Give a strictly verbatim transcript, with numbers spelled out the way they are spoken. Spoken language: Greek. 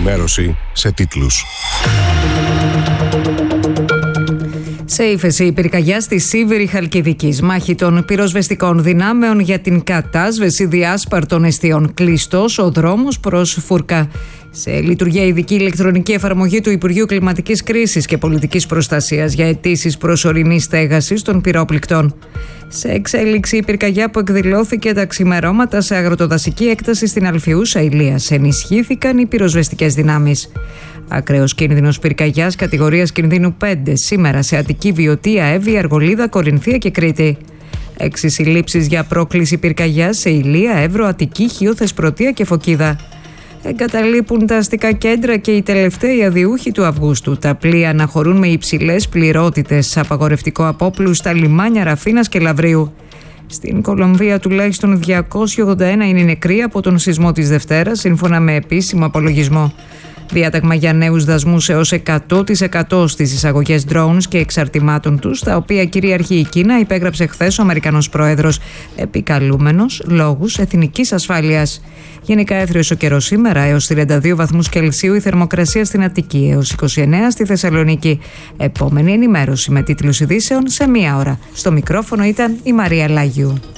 ενημέρωση σε τίτλους. Σε ύφεση η πυρκαγιά στη Σίβηρη Χαλκιδικής. Μάχη των πυροσβεστικών δυνάμεων για την κατάσβεση διάσπαρτων εστιών. Κλειστός ο δρόμος προς Φούρκα. Σε λειτουργία ειδική ηλεκτρονική εφαρμογή του Υπουργείου Κλιματικής Κρίσης και Πολιτικής Προστασίας για αιτήσεις προσωρινής στέγασης των πυρόπληκτων. Σε εξέλιξη η πυρκαγιά που εκδηλώθηκε τα ξημερώματα σε αγροτοδασική έκταση στην Αλφιούσα Ηλίας. Ενισχύθηκαν οι πυροσβεστικές δυνάμεις. Ακραίος κίνδυνος πυρκαγιάς κατηγορίας κινδύνου πέντε σήμερα σε Αττική, Βιωτία, Εύβοια, Αργολίδα, Κορινθία και Κρήτη. Έξι συλλήψεις για πρόκληση πυρκαγιάς σε Ηλία, Εύρο, Αττική, Χίο, Θεσπρωτεία και Φωκίδα. Εγκαταλείπουν τα αστικά κέντρα και οι τελευταίοι αδιούχοι του Αυγούστου. Τα πλοία αναχωρούν με υψηλές πληρότητες. Απαγορευτικό απόπλου στα λιμάνια Ραφίνας και Λαβρίου. Στην Κολομβία τουλάχιστον διακόσιοι ογδόντα ένα είναι νεκροί από τον σεισμό της Δευτέρας, σύμφωνα με επίσημο απολογισμό. Διάταγμα για νέους δασμούς έως εκατό τοις εκατό στις εισαγωγές drones και εξαρτημάτων τους, τα οποία κυρίαρχη η Κίνα, υπέγραψε χθες ο Αμερικανός πρόεδρος, επικαλούμενος λόγους εθνικής ασφάλειας. Γενικά έθριος ο καιρός σήμερα, έως τριάντα δύο βαθμούς Κελσίου η θερμοκρασία στην Αττική, έως είκοσι εννέα στη Θεσσαλονίκη. Επόμενη ενημέρωση με τίτλους ειδήσεων σε μία ώρα. Στο μικρόφωνο ήταν η Μαρία Λάγιου.